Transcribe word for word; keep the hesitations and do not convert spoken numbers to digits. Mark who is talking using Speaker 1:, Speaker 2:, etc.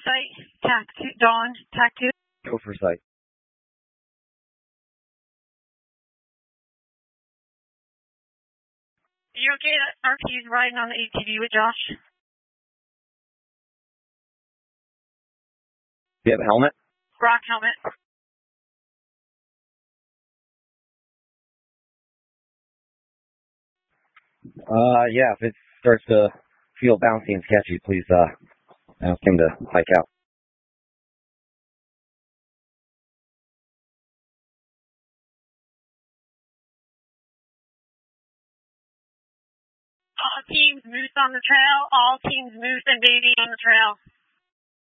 Speaker 1: site, tac two, Dawn, tac two.
Speaker 2: Go for site.
Speaker 1: You okay that R P's riding on the A T V with Josh?
Speaker 2: Do you have a helmet?
Speaker 1: Rock helmet.
Speaker 2: Uh, yeah, if it starts to feel bouncy and sketchy, please, uh, ask him to hike out.
Speaker 1: All teams moose on the trail. All teams moose and baby on the trail.